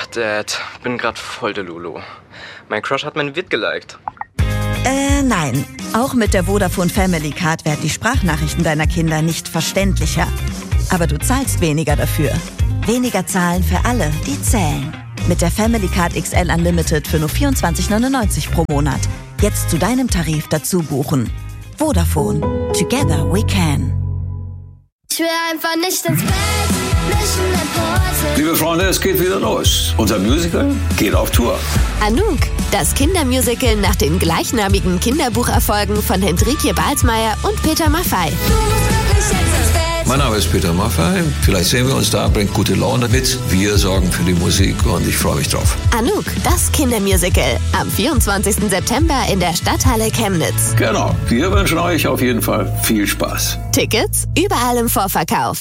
Dad, bin grad voll der Lulu. Mein Crush hat mein Vid geliked. Nein. Auch mit der Vodafone Family Card werden die Sprachnachrichten deiner Kinder nicht verständlicher. Aber du zahlst weniger dafür. Weniger zahlen für alle, die zählen. Mit der Family Card XL Unlimited für nur 24,99 pro Monat. Jetzt zu deinem Tarif dazu buchen. Vodafone. Together we can. Ich will einfach nicht ins Bett, nicht in der Pose. Liebe Freunde, es geht wieder los. Unser Musical geht auf Tour. Anouk, das Kindermusical nach den gleichnamigen Kinderbucherfolgen von Hendrikje Balsmeier und Peter Maffay. Mein Name ist Peter Maffay. Vielleicht sehen wir uns da, bringt gute Laune mit. Wir sorgen für die Musik und ich freue mich drauf. Anouk, das Kindermusical. Am 24. September in der Stadthalle Chemnitz. Genau, wir wünschen euch auf jeden Fall viel Spaß. Tickets überall im Vorverkauf.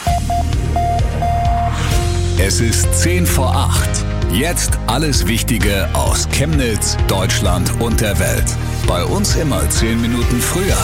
Es ist 10 vor 8. Jetzt alles Wichtige aus Chemnitz, Deutschland und der Welt. Bei uns immer 10 Minuten früher.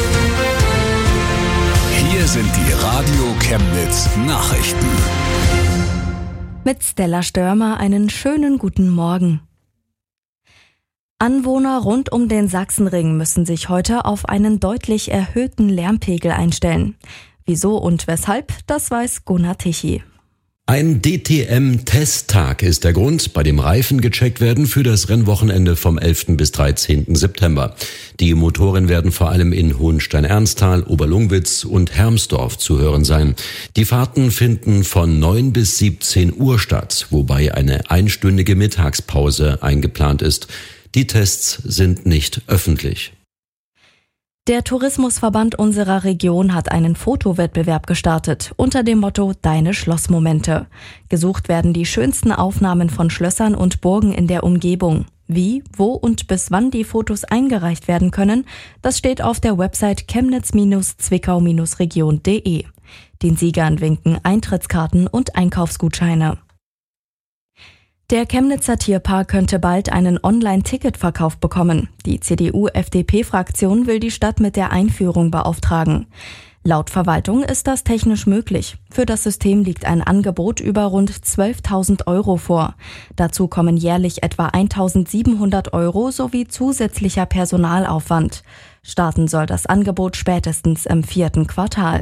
Hier sind die Radio Chemnitz Nachrichten. Mit Stella Störmer einen schönen guten Morgen. Anwohner rund um den Sachsenring müssen sich heute auf einen deutlich erhöhten Lärmpegel einstellen. Wieso und weshalb, das weiß Gunnar Tichy. Ein DTM-Testtag ist der Grund, bei dem Reifen gecheckt werden für das Rennwochenende vom 11. bis 13. September. Die Motoren werden vor allem in Hohenstein-Ernsthal, Oberlungwitz und Hermsdorf zu hören sein. Die Fahrten finden von 9 bis 17 Uhr statt, wobei eine einstündige Mittagspause eingeplant ist. Die Tests sind nicht öffentlich. Der Tourismusverband unserer Region hat einen Fotowettbewerb gestartet unter dem Motto Deine Schlossmomente. Gesucht werden die schönsten Aufnahmen von Schlössern und Burgen in der Umgebung. Wie, wo und bis wann die Fotos eingereicht werden können, das steht auf der Website chemnitz-zwickau-region.de. Den Siegern winken Eintrittskarten und Einkaufsgutscheine. Der Chemnitzer Tierpark könnte bald einen Online-Ticketverkauf bekommen. Die CDU-FDP-Fraktion will die Stadt mit der Einführung beauftragen. Laut Verwaltung ist das technisch möglich. Für das System liegt ein Angebot über rund 12.000 € vor. Dazu kommen jährlich etwa 1.700 € sowie zusätzlicher Personalaufwand. Starten soll das Angebot spätestens im 4. Quartal.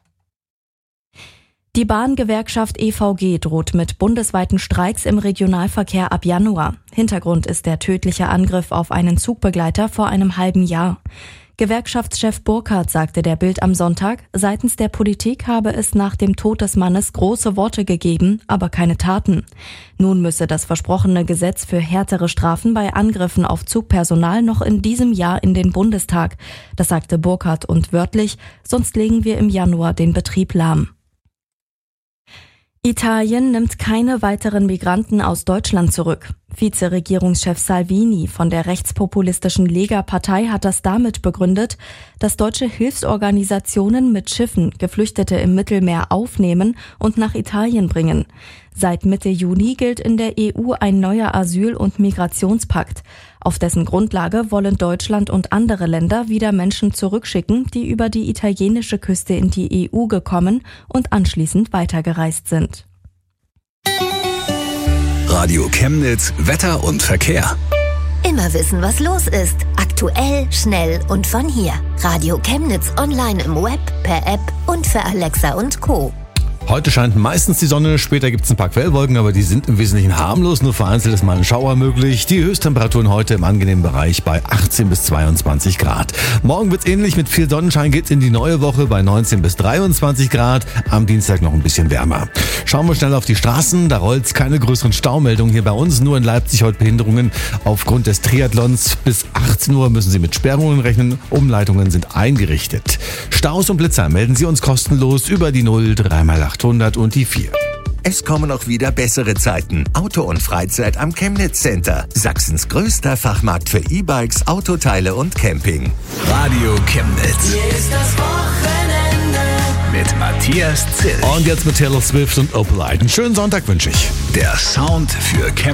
Die Bahngewerkschaft EVG droht mit bundesweiten Streiks im Regionalverkehr ab Januar. Hintergrund ist der tödliche Angriff auf einen Zugbegleiter vor einem halben Jahr. Gewerkschaftschef Burkhardt sagte der Bild am Sonntag, seitens der Politik habe es nach dem Tod des Mannes große Worte gegeben, aber keine Taten. Nun müsse das versprochene Gesetz für härtere Strafen bei Angriffen auf Zugpersonal noch in diesem Jahr in den Bundestag. Das sagte Burkhardt und wörtlich, sonst legen wir im Januar den Betrieb lahm. Italien nimmt keine weiteren Migranten aus Deutschland zurück. Vizeregierungschef Salvini von der rechtspopulistischen Lega-Partei hat das damit begründet, dass deutsche Hilfsorganisationen mit Schiffen Geflüchtete im Mittelmeer aufnehmen und nach Italien bringen. Seit Mitte Juni gilt in der EU ein neuer Asyl- und Migrationspakt. Auf dessen Grundlage wollen Deutschland und andere Länder wieder Menschen zurückschicken, die über die italienische Küste in die EU gekommen und anschließend weitergereist sind. Radio Chemnitz, Wetter und Verkehr. Immer wissen, was los ist. Aktuell, schnell und von hier. Radio Chemnitz online im Web, per App und für Alexa und Co. Heute scheint meistens die Sonne, später gibt es ein paar Quellwolken, aber die sind im Wesentlichen harmlos, nur vereinzelt ist mal ein Schauer möglich. Die Höchsttemperaturen heute im angenehmen Bereich bei 18 bis 22 Grad. Morgen wird's ähnlich, mit viel Sonnenschein geht's in die neue Woche bei 19 bis 23 Grad, am Dienstag noch ein bisschen wärmer. Schauen wir schnell auf die Straßen, da rollt's keine größeren Staumeldungen hier bei uns, nur in Leipzig heute Behinderungen aufgrund des Triathlons. Bis 18 Uhr müssen Sie mit Sperrungen rechnen, Umleitungen sind eingerichtet. Staus und Blitzer melden Sie uns kostenlos über die 0 3x800 und die 4. Es kommen auch wieder bessere Zeiten. Auto und Freizeit am Chemnitz Center. Sachsens größter Fachmarkt für E-Bikes, Autoteile und Camping. Radio Chemnitz. Hier ist das Wochenende. Mit Matthias Zill. Und jetzt mit Taylor Swift und Opalite. Einen schönen Sonntag wünsche ich. Der Sound für Chemnitz.